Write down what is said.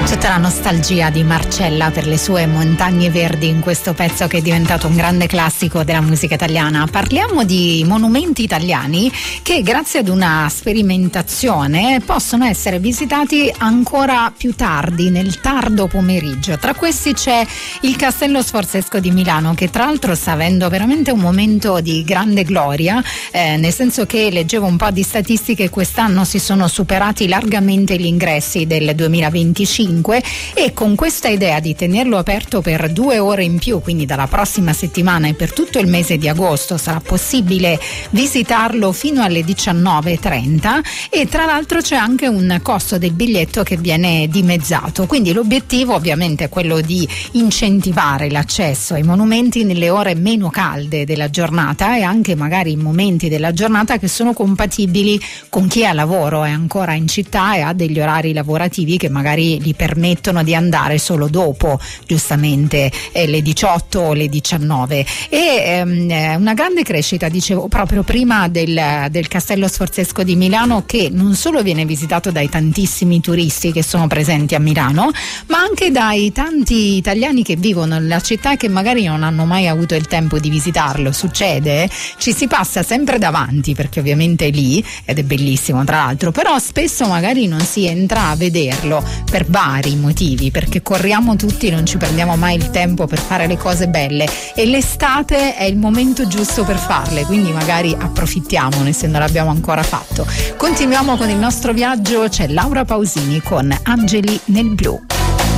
Tutta la nostalgia di Marcella per le sue montagne verdi in questo pezzo che è diventato un grande classico della musica italiana. Parliamo di monumenti italiani che grazie ad una sperimentazione possono essere visitati ancora più tardi, nel tardo pomeriggio. Tra questi c'è il Castello Sforzesco di Milano, che tra l'altro sta avendo veramente un momento di grande gloria, nel senso che leggevo un po' di statistiche, quest'anno si sono superati largamente gli ingressi del 2025 e con questa idea di tenerlo aperto per 2 ore in più, quindi dalla prossima settimana e per tutto il mese di agosto sarà possibile visitarlo fino alle 19:30 e tra l'altro c'è anche un costo del biglietto che viene dimezzato, quindi l'obiettivo ovviamente è quello di incentivare l'accesso ai monumenti nelle ore meno calde della giornata e anche magari in momenti della giornata che sono compatibili con chi ha lavoro, è ancora in città e ha degli orari lavorativi che magari gli permettono di andare solo dopo giustamente le 18 o le 19 e una grande crescita, dicevo proprio prima, del Castello Sforzesco di Milano, che non solo viene visitato dai tantissimi turisti che sono presenti a Milano, ma anche dai tanti italiani che vivono nella città e che magari non hanno mai avuto il tempo di visitarlo. Succede, ci si passa sempre davanti perché ovviamente è lì ed è bellissimo tra l'altro, però spesso magari non si entra a vederlo per vari motivi, perché corriamo tutti, non ci prendiamo mai il tempo per fare le cose belle e l'estate è il momento giusto per farle, quindi magari approfittiamone se non l'abbiamo ancora fatto. Continuiamo con il nostro viaggio, c'è Laura Pausini con Angeli nel blu.